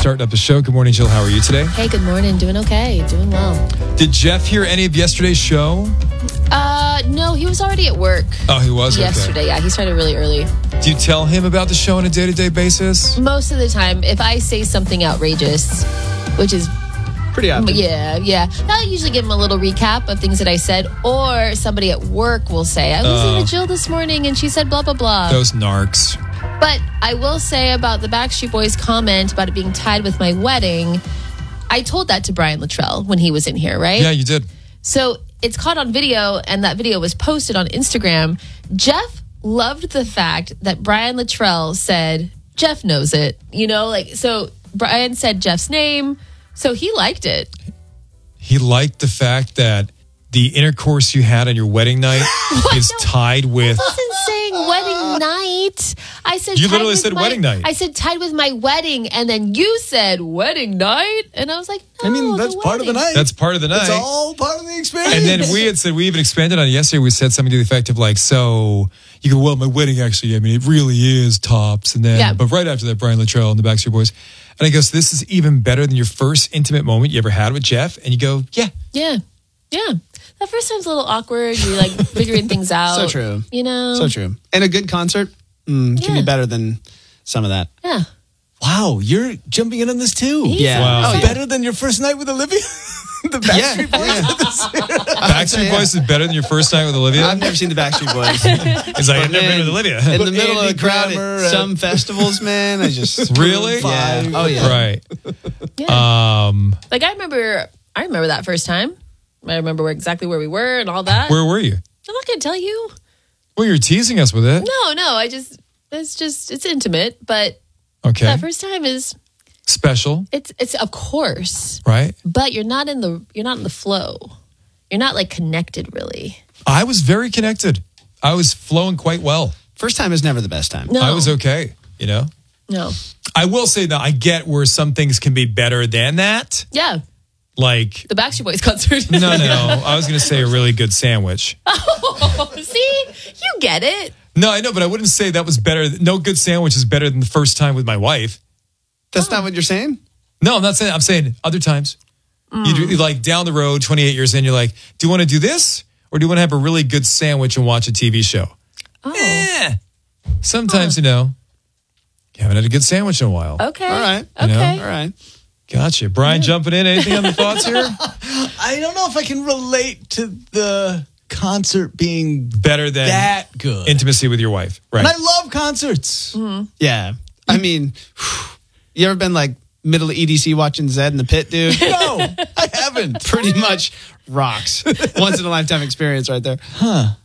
starting up the show. Good morning, Jill. How are you today? Hey, good morning. Doing okay. Doing well. Did Jeff hear any of yesterday's show? No, he was already at work. Oh, he was? Yesterday, Okay. yeah. He started really early. Do you tell him about the show on a day-to-day basis? Most of the time, if I say something outrageous, which is pretty often. Yeah. I usually give him a little recap of things that I said, or somebody at work will say, I was listening to Jill this morning and she said blah, blah, blah. Those narcs. But I will say about the Backstreet Boys comment about it being tied with my wedding, I told that to Brian Luttrell when he was in here, right? Yeah, you did. So it's caught on video, and that video was posted on Instagram. Jeff loved the fact that Brian Luttrell said, Jeff knows it. So Brian said Jeff's name, so he liked it. He liked the fact that the intercourse you had on your wedding night is tied with... I wasn't saying wedding night. I said You tied literally with said my- wedding night. I said tied with my wedding, and then you said wedding night, and I was like, no, that's part of the night. That's part of the night. It's all part of the experience. And then we even expanded on it yesterday. We said something to the effect of like, so you go, well, my wedding actually, it really is tops. And then, Yeah. but right after that, Brian Luttrell and the Backstreet Boys. And I go, so this is even better than your first intimate moment you ever had with Jeff? And you go, yeah. Yeah. That first time's a little awkward. You're like figuring things out. So true. So true. And a good concert can be better than some of that. Yeah. Wow, you're jumping in on this too. Yeah. Wow. Oh, yeah. Better than your first night with Olivia? The Backstreet Boys? Backstreet Boys is better than your first night with Olivia? I've never seen the Backstreet Boys. It's like, I've never been with Olivia. In the middle of Andy a crowd Grammer at some festivals, man, I just... Really? Yeah. Oh, yeah. Right. Yeah. Like I remember that first time. I remember exactly where we were and all that. Where were you? I'm not going to tell you. Well, you're teasing us with it. No. It's intimate, but Okay. that first time is Special, it's of course, right? but you're not in the flow. You're not like connected really. I was very connected. I was flowing quite well. First time is never the best time. No, I was okay, No, I will say that I get where some things can be better than that. yeah, Like, the Backstreet Boys concert. no. I was going to say a really good sandwich. See, you get it. No, I know, but I wouldn't say that was better. No good sandwich is better than the first time with my wife. That's not what you're saying? No, I'm not saying. I'm saying other times. You like down the road, 28 years in, you're like, do you want to do this? Or do you want to have a really good sandwich and watch a TV show? Oh, Sometimes, you haven't had a good sandwich in a while. okay, All right. okay. All right. Gotcha. Brian jumping in. Anything on the thoughts here? I don't know if I can relate to the concert being Better than that good. intimacy with your wife. Right. And I love concerts. Yeah. I mean, you ever been like middle of EDC watching Zed in the pit, dude? No, I haven't. Pretty much rocks. Once in a lifetime experience right there.